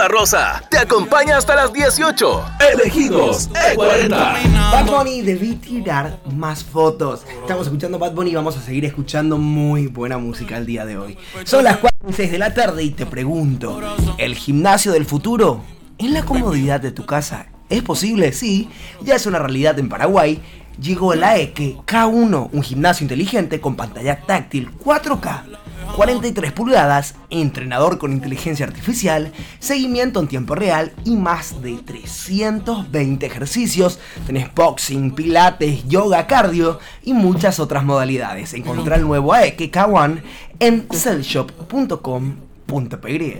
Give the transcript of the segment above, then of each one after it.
Zona Rosa te acompaña hasta las 18. Elegidos E40. Bad Bunny, debí tirar más fotos. Estamos escuchando Bad Bunny y vamos a seguir escuchando muy buena música el día de hoy. Son las 4:06 de la tarde y te pregunto, ¿el gimnasio del futuro en la comodidad de tu casa es posible? Sí, ya es una realidad en Paraguay. Llegó el AEK K1, un gimnasio inteligente con pantalla táctil 4K, 43 pulgadas, entrenador con inteligencia artificial, seguimiento en tiempo real y más de 320 ejercicios. Tenés boxing, pilates, yoga, cardio y muchas otras modalidades. Encontrá el nuevo AEK K1 en cellshop.com.py.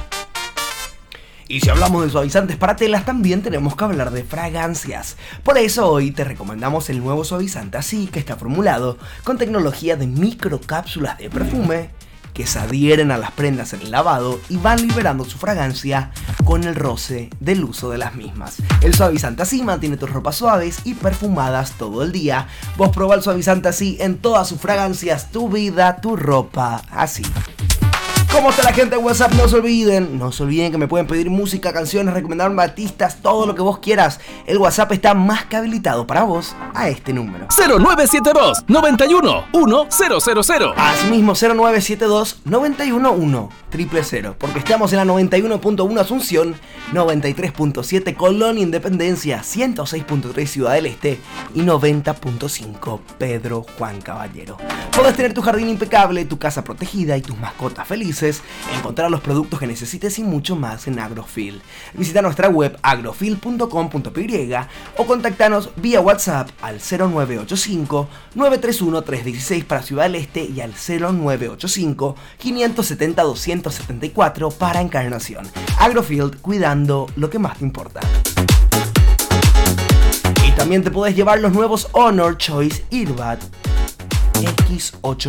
Y si hablamos de suavizantes para telas, también tenemos que hablar de fragancias. Por eso hoy te recomendamos el nuevo suavizante Así, que está formulado con tecnología de microcápsulas de perfume que se adhieren a las prendas en el lavado y van liberando su fragancia con el roce del uso de las mismas. El suavizante Así mantiene tus ropas suaves y perfumadas todo el día. Vos probá el suavizante Así en todas sus fragancias, tu vida, tu ropa, así. ¿Cómo está la gente de WhatsApp? No se olviden que me pueden pedir música, canciones, recomendarme artistas, todo lo que vos quieras. El WhatsApp está más que habilitado para vos a este número. 0972 91 1000. Asimismo 0972 91 1000, porque estamos en la 91.1 Asunción, 93.7 Colón Independencia, 106.3 Ciudad del Este y 90.5 Pedro Juan Caballero. Podés tener tu jardín impecable, tu casa protegida y tus mascotas felices, encontrar los productos que necesites y mucho más en Agrofield. Visita nuestra web agrofil.com.py o contactanos vía WhatsApp al 0985 931 316 para Ciudad del Este y al 0985 570 274 para Encarnación. Agrofield, cuidando lo que más te importa. Y también te podés llevar los nuevos Honor Choice Earbud X8